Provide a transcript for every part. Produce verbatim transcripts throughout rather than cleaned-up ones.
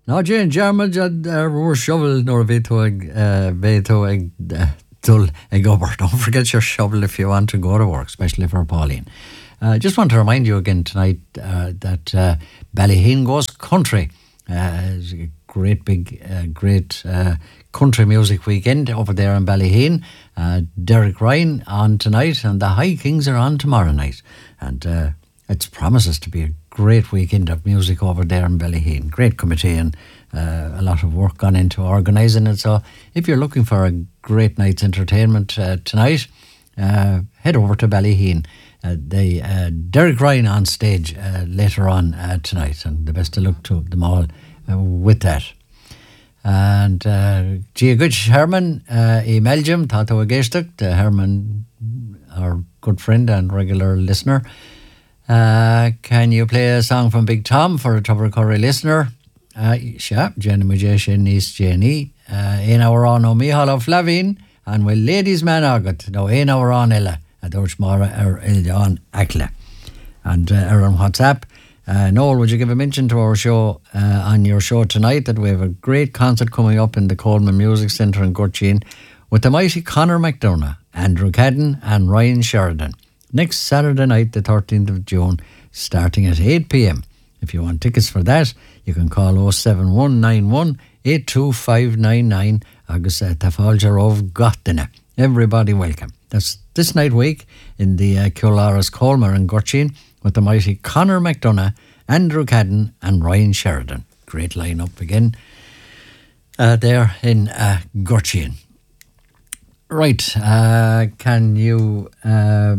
Ná Jane German ar bhór shovel nor bhétó ag bhétó ag dul ag obair. Don't forget your shovel if you want to go to work, especially for Pauline. I uh, just want to remind you again tonight uh, that uh, Ballyheen goes country. Uh, it's a great big, uh, great uh, country music weekend over there in Ballyheen. Uh, Derek Ryan on tonight and the High Kings are on tomorrow night. And uh, it promises to be a great weekend of music over there in Ballyheen. Great committee and uh, a lot of work gone into organising it. So if you're looking for a great night's entertainment uh, tonight, uh, head over to Ballyheen. Uh, the uh, Derek Ryan on stage uh, later on uh, tonight, and the best of luck to them all uh, with that. And uh, Gia good Herman uh, e Meljum Tato Agestuk, the Herman, our good friend and regular listener. Uh, can you play a song from Big Tom for a Tubbercurry listener? Uh, yeah, Jenny Majeshin is Jenny. Uh, in our on O'Mihal of Flavin, and with Ladies Man Agat, no, in our on Ella. Dúirt mar ar Ildeán Acla. And uh, ar on WhatsApp, uh, Noel, would you give a mention to our show, uh, on your show tonight, that we have a great concert coming up in the Coleman Music Centre in Gurchin with the mighty Conor McDonough, Andrew Cadden and Ryan Sheridan. Next Saturday night, the thirteenth of June, starting at eight p.m. If you want tickets for that, you can call oh seven one nine one eight two five nine nine agus uh, Tafalger of Gottina. Everybody welcome. That's this night week in the uh, Kularas Colmer in Gurchin with the mighty Conor McDonough, Andrew Cadden and Ryan Sheridan. Great line-up again uh, there in uh, Gurchin. Right, uh, can you... Uh,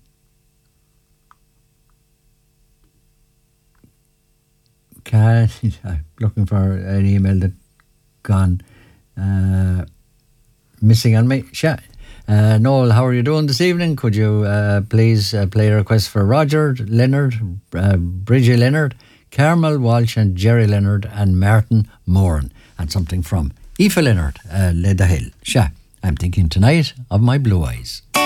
can, I'm looking for an email that gone uh, missing on me. Sure. Uh, Noel, how are you doing this evening? Could you uh, please uh, play a request for Roger Leonard, uh, Bridgie Leonard, Carmel Walsh and Jerry Leonard and Martin Moran, and something from Aoife Leonard, uh, Leda Hill. Sha, I'm thinking tonight of my blue eyes.